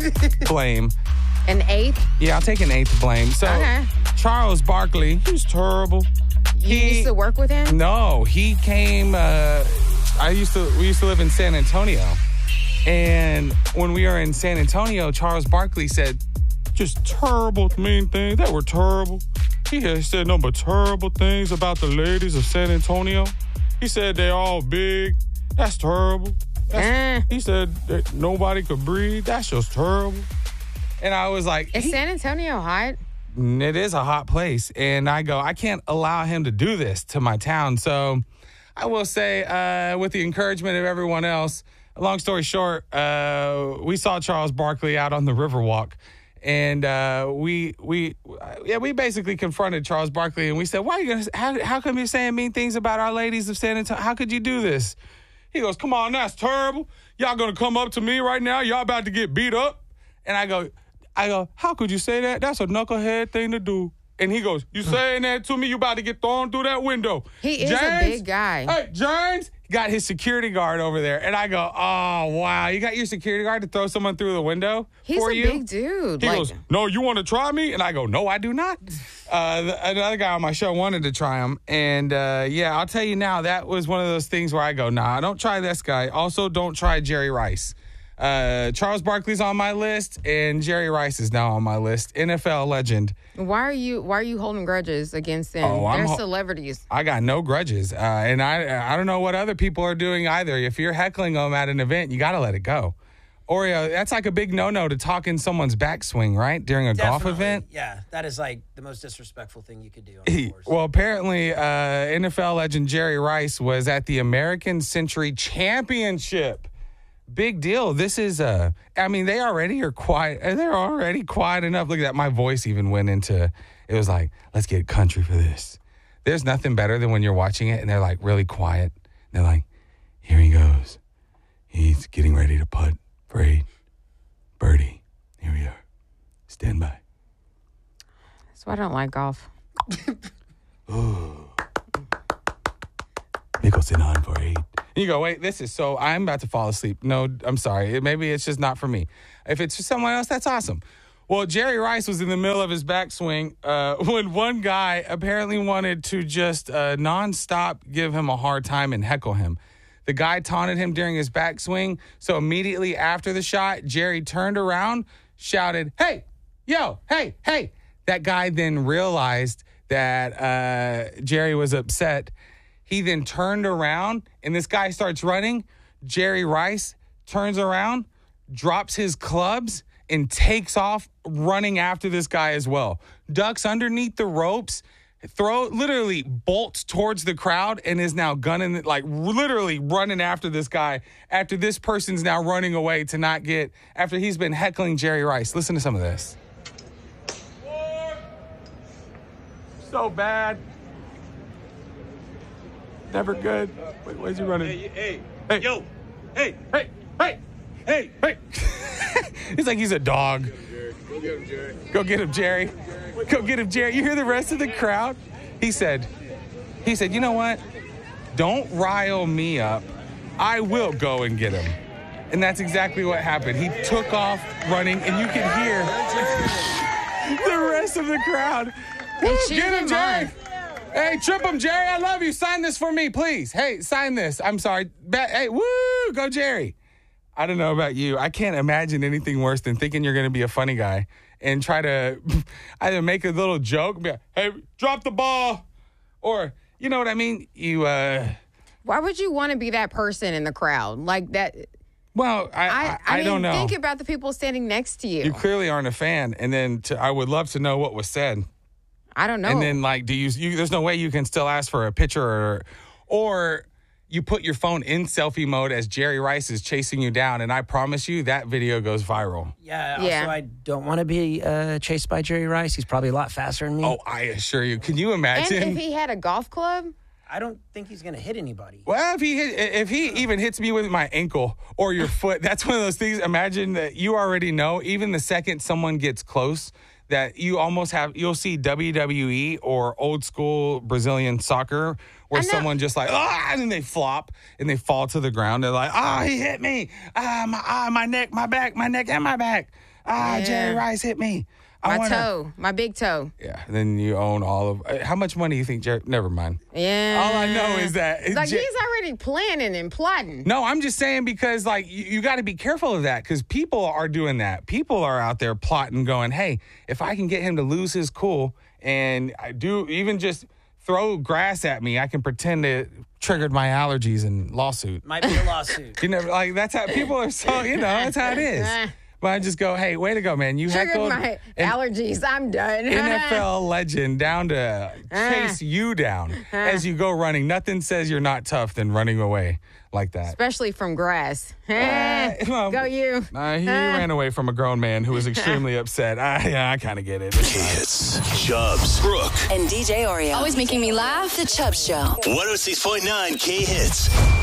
blame. An eighth? Yeah, I'll take an eighth blame. So, Okay. Charles Barkley, he's terrible. You used to work with him? No, he came. We used to live in San Antonio, and when we were in San Antonio, Charles Barkley said just terrible, mean things that were terrible. He had said no but terrible things about the ladies of San Antonio. He said they're all big. That's terrible. He said that nobody could breathe. That's just terrible. And I was like, is San Antonio hot? It is a hot place. And I go, I can't allow him to do this to my town. So I will say, with the encouragement of everyone else, long story short, we saw Charles Barkley out on the Riverwalk. And we basically confronted Charles Barkley. And we said, how come you're saying mean things about our ladies of San Antonio? How could you do this? He goes, come on, that's terrible. Y'all going to come up to me right now? Y'all about to get beat up? And I go, how could you say that? That's a knucklehead thing to do. And he goes, you saying that to me? You about to get thrown through that window. He is a big guy. Hey, James got his security guard over there. And I go, oh, wow. You got your security guard to throw someone through the window for you? He's a big dude. He goes, no, you want to try me? And I go, no, I do not. Another guy on my show wanted to try him. And, I'll tell you now, that was one of those things where I go, nah, don't try this guy. Also, don't try Jerry Rice. Charles Barkley's on my list, and Jerry Rice is now on my list. NFL legend. Why are you holding grudges against them? They're celebrities. I got no grudges, and I don't know what other people are doing either. If you're heckling them at an event, you got to let it go. Oreo, that's like a big no-no to talk in someone's backswing, right? During a golf event? Yeah, that is like the most disrespectful thing you could do on the course. Well, apparently, NFL legend Jerry Rice was at the American Century Championship. Big deal. This is, they already are quiet. They're already quiet enough. Look at that. My voice even went into, it was like, let's get country for this. There's nothing better than when you're watching it and they're like really quiet. They're like, here he goes. He's getting ready to putt for 8. Birdie. Here we are. Stand by. That's why I don't like golf. Ooh. Mickelson on for 8. You go, wait, I'm about to fall asleep. No, I'm sorry. Maybe it's just not for me. If it's for someone else, that's awesome. Well, Jerry Rice was in the middle of his backswing when one guy apparently wanted to just nonstop give him a hard time and heckle him. The guy taunted him during his backswing. So immediately after the shot, Jerry turned around, shouted, hey, yo, hey. That guy then realized that Jerry was upset. He then turned around, and this guy starts running. Jerry Rice turns around, drops his clubs, and takes off running after this guy as well. Ducks underneath the ropes, literally bolts towards the crowd, and is now gunning, like literally running after this guy after this person's now running away to not get, after he's been heckling Jerry Rice. Listen to some of this. So bad. Never good. Wait, where's he running? Hey. Yo. Hey. He's like he's a dog. Go get him, Jerry. Go get him, Jerry. Go get him, Jerry. You hear the rest of the crowd? He said, you know what? Don't rile me up. I will go and get him. And that's exactly what happened. He took off running, and you can hear the rest of the crowd. Woo, get him, Jerry. Hey, trip him, Jerry. I love you. Sign this for me, please. Hey, sign this. I'm sorry. Hey, woo, go, Jerry. I don't know about you. I can't imagine anything worse than thinking you're going to be a funny guy and try to either make a little joke, be like, hey, drop the ball, or, you know what I mean? Why would you want to be that person in the crowd? Like that? Well, I don't know. Think about the people standing next to you. You clearly aren't a fan, and then I would love to know what was said. I don't know. And then, like, there's no way you can still ask for a picture or you put your phone in selfie mode as Jerry Rice is chasing you down, and I promise you that video goes viral. Yeah. Also, I don't want to be chased by Jerry Rice. He's probably a lot faster than me. Oh, I assure you. Can you imagine? And if he had a golf club? I don't think he's going to hit anybody. Well, if he even hits me with my ankle or your foot, that's one of those things. Imagine that you already know, even the second someone gets close, that you'll see WWE or old school Brazilian soccer where someone just like, and then they flop and they fall to the ground. They're like, he hit me. My neck, my back, my neck, and my back. Yeah. Jerry Rice hit me. My big toe. Yeah, then you own all of. How much money do you think Jerry? Never mind. Yeah. All I know is that Like, he's already planning and plotting. No, I'm just saying because like you got to be careful of that because people are doing that. People are out there plotting, going, "Hey, if I can get him to lose his cool and I do even just throw grass at me, I can pretend it triggered my allergies and lawsuit." Might be a lawsuit. You never like that's how people are. So that's how it is. But I just go, "Hey, way to go, man! You Triggered heckled my an allergies. I'm done. NFL legend down to chase you down as you go running. Nothing says you're not tough than running away like that." Especially from grass. Well, Go you. He ran away from a grown man who was extremely upset. I kind of get it. It's fine. Hits, Chubbs, Brooke, and DJ Oreo. Always making me laugh. The Chubb Show. 106.9 K Hits.